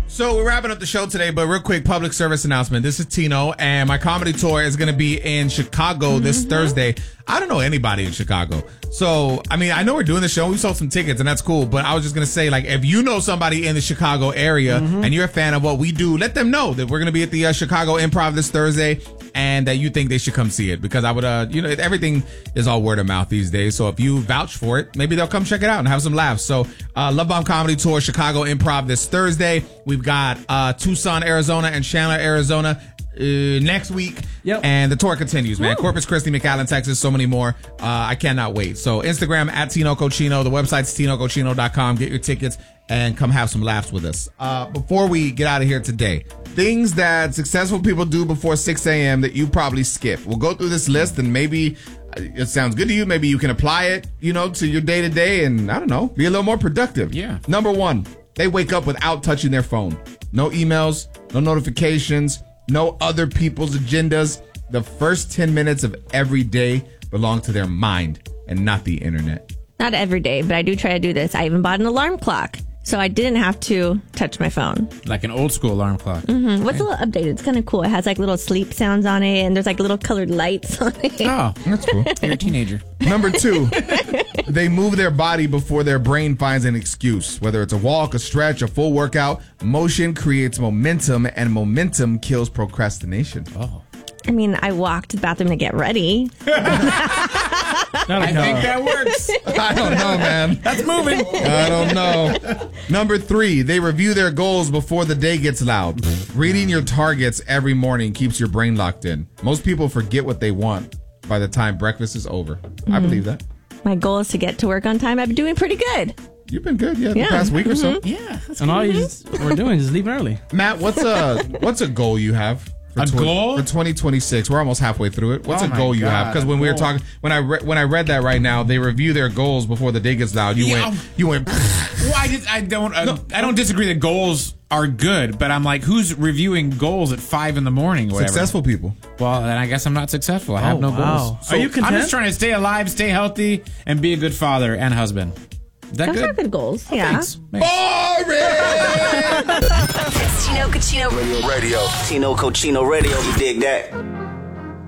So we're wrapping up the show today, but real quick, public service announcement. This is Tino, and my comedy tour is going to be in Chicago this Thursday. I don't know anybody in Chicago. So, I mean, I know we're doing the show. We sold some tickets, and that's cool. But I was just going to say, like, if you know somebody in the Chicago area and you're a fan of what we do, let them know that we're going to be at the Chicago Improv this Thursday and that you think they should come see it. Because I would, everything is all word of mouth these days. So if you vouch for it, maybe they'll come check it out and have some laughs. So, Love Bomb Comedy Tour, Chicago Improv this Thursday. We've got Tucson, Arizona and Chandler, Arizona next week. Yep. And the tour continues, man. Woo. Corpus Christi, McAllen, Texas, so many more. I cannot wait. So Instagram at Tino Cochino. The website's tinocochino.com. Get your tickets and come have some laughs with us. Before we get out of here today, things that successful people do before 6 a.m. that you probably skip. We'll go through this list and maybe it sounds good to you. Maybe you can apply it, to your day to day and I don't know, be a little more productive. Yeah. Number 1, they wake up without touching their phone. No emails, no notifications, no other people's agendas. The first 10 minutes of every day belong to their mind and not the internet. Not every day, but I do try to do this. I even bought an alarm clock, so I didn't have to touch my phone. Like an old school alarm clock. Mm-hmm. What's a little updated? It's kind of cool. It has like little sleep sounds on it, and there's like little colored lights on it. Oh, that's cool. You're a teenager. Number 2, they move their body before their brain finds an excuse. Whether it's a walk, a stretch, a full workout, motion creates momentum, and momentum kills procrastination. Oh. I mean, I walked to the bathroom to get ready. I think that works. I don't know, man. That's moving. I don't know. Number 3, they review their goals before the day gets loud. Reading your targets every morning keeps your brain locked in. Most people forget what they want by the time breakfast is over. I believe that. My goal is to get to work on time. I've been doing pretty good. You've been good, the past week or so. Yeah. That's and all we're doing is leaving early. Matt, what's a goal you have? Goal for 2026? We're almost halfway through it. What's a goal you have? Because when we were talking, when I read that right now, they review their goals before the day gets loud. You went. Well, I don't disagree that goals are good, but I'm like, who's reviewing goals at 5 a.m? Whatever. Successful people. Well, then I guess I'm not successful. I have no goals. So, are you content? I'm just trying to stay alive, stay healthy, and be a good father and husband. Is that Those good? are good goals. Oh, yeah. Thanks. Boring. It's Tino Cochino Radio. Tino Cochino Radio. You dig that?